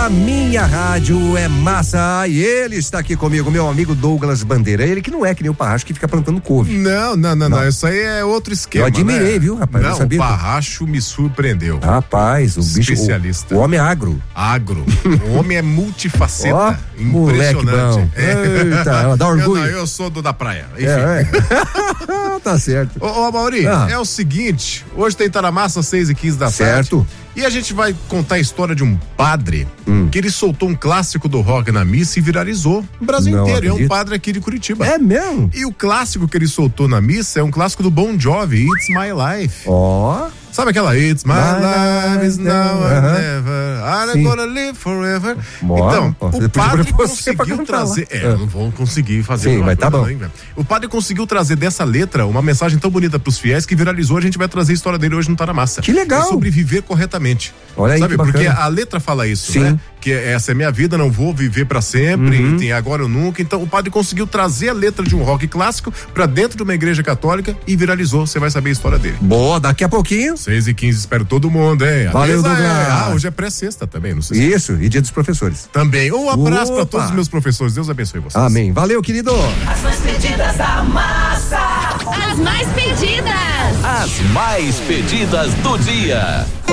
A minha rádio é massa. E ele está aqui comigo, meu amigo Douglas Bandeira. Ele que não é que nem o Parracho que fica plantando couve. Não. Isso aí é outro esquema. Eu admirei, né? viu, rapaz? Não, o Parracho me surpreendeu. Rapaz, o bicho. Especialista. O homem é agro. O homem é multifaceta. Ó, moleque bom. Eita, dá orgulho. Eu sou da praia. Enfim. Tá certo. Ô, Mauri, é o seguinte, hoje tem Tá na Massa, 6h15 da tarde. Certo. E a gente vai contar a história de um padre que ele soltou um clássico do rock na missa e viralizou no Brasil inteiro. Acredito. É um padre aqui de Curitiba. É mesmo? E o clássico que ele soltou na missa é um clássico do Bon Jovi, It's My Life. Ó. Sabe aquela It's My Life is now or never, I'm gonna live forever. Então, o padre conseguiu trazer. Eu não vou conseguir fazer. Sim, mas tá bom. O padre conseguiu trazer dessa letra uma mensagem tão bonita pros fiéis que viralizou. A gente vai trazer a história dele hoje no Tá na Massa. Que legal. É sobre viver corretamente. Olha aí, sabe, que porque bacana. a letra fala isso, Sim. né? Que essa é minha vida, não vou viver pra sempre, e tem agora ou nunca. Então o padre conseguiu trazer a letra de um rock clássico pra dentro de uma igreja católica e viralizou. Você vai saber a história dele. Boa, daqui a pouquinho. 6h15, espero todo mundo, hein? Valeu, Douglas. Hoje é pré-sexta também, não sei se... Isso, e dia dos professores. Também. Um abraço pra Opa. todos os meus professores. Deus abençoe vocês. Amém. Valeu, querido. As mais pedidas da massa. As mais pedidas. As mais pedidas do dia.